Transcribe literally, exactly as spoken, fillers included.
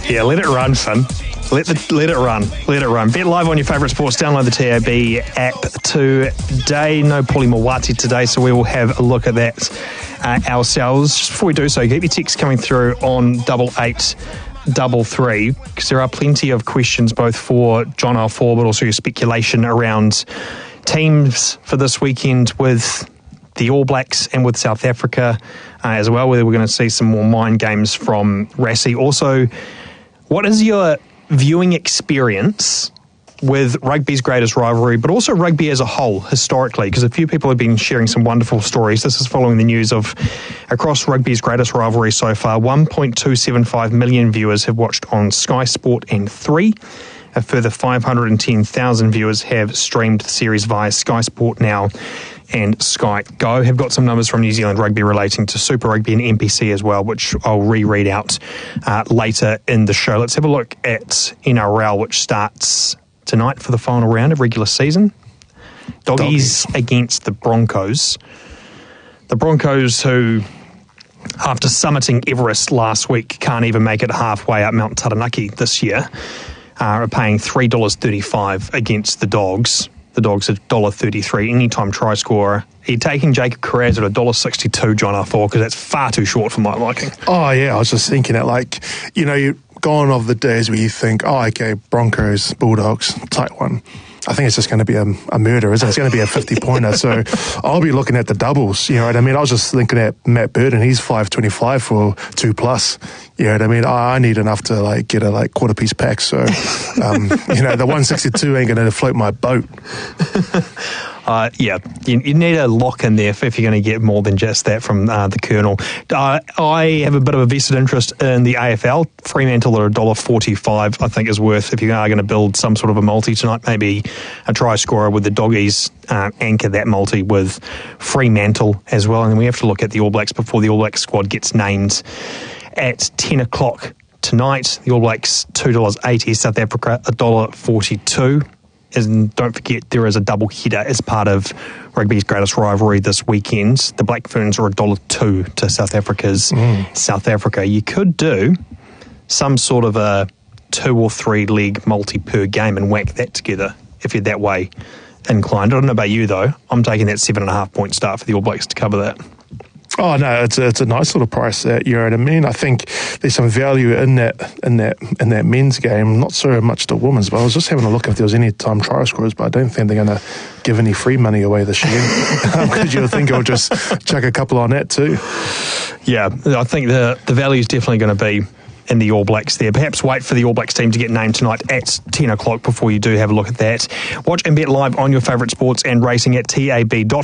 Yeah, let it run, Finn. Let the let it run. Let it run. Bet live on your favourite sports. Download the T A B app today. No Paulie Mawati today, so we will have a look at that uh, ourselves. Just before we do so, keep your texts coming through on double eight double three, because there are plenty of questions both for John Alfor, but also your speculation around teams for this weekend with the All Blacks and with South Africa uh, as well, whether we're going to see some more mind games from Rassie. Also, what is your viewing experience with rugby's greatest rivalry, but also rugby as a whole historically? Because a few people have been sharing some wonderful stories. This is following the news of across rugby's greatest rivalry so far. one point two seven five million viewers have watched on Sky Sport and three. A further five hundred ten thousand viewers have streamed the series via Sky Sport Now and Sky Go. Have got some numbers from New Zealand Rugby relating to Super Rugby and N P C as well, which I'll reread out uh, later in the show. Let's have a look at N R L, which starts tonight for the final round of regular season. Doggies, Doggies against the Broncos. The Broncos, who, after summiting Everest last week, can't even make it halfway up Mount Taranaki this year, uh, are paying three dollars thirty-five against the Dogs. The Dogs are one dollar thirty-three, anytime try scorer. Are you taking Jacob Kiraz at one dollar sixty-two, John Alfor, because that's far too short for my liking? Oh, yeah, I was just thinking it like, you know, you're gone of the days where you think, oh, okay, Broncos, Bulldogs, tight one. I think it's just going to be a, a murder, isn't it? It's going to be a fifty-pointer. So I'll be looking at the doubles, you know what I mean? I was just thinking at Matt Burton, he's five twenty-five for two plus. You know what I mean? I need enough to like get a like quarter piece pack. So, um, you know, the one sixty-two ain't going to float my boat. Uh, yeah, you, you need a lock in there if, if you're going to get more than just that from uh, the Colonel. Uh, I have a bit of a vested interest in the A F L. Fremantle at one dollar forty-five, I think, is worth, if you are going to build some sort of a multi tonight, maybe a try scorer with the Doggies uh, anchor that multi with Fremantle as well. And then we have to look at the All Blacks before the All Blacks squad gets named at ten o'clock tonight. The All Blacks, two dollars eighty, South Africa, one dollar forty-two. And don't forget, there is a double header as part of rugby's greatest rivalry this weekend. The Black Ferns are one dollar two to South Africa's mm. South Africa. You could do some sort of a two or three leg multi per game and whack that together if you're that way inclined. I don't know about you, though. I'm taking that seven and a half point start for the All Blacks to cover that. Oh no, it's a, it's a nice little price that, you know what I mean? I think there's some value in that in that in that men's game, not so much the women's, but I was just having a look if there was any time try scorers, but I don't think they're going to give any free money away this year. Because you'll think I'll just chuck a couple on that too. Yeah, I think the the value is definitely going to be in the All Blacks there. Perhaps wait for the All Blacks team to get named tonight at ten o'clock before you do have a look at that. Watch and bet live on your favourite sports and racing at tab dot